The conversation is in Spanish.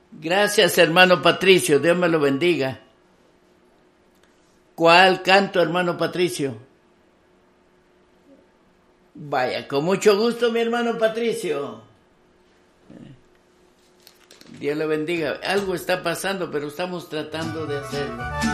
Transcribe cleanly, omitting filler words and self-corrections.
Gracias, hermano Patricio, Dios me lo bendiga. ¿Cuál canto, hermano Patricio? Vaya, con mucho gusto, mi hermano Patricio. Dios le bendiga. Algo está pasando, pero estamos tratando de hacerlo.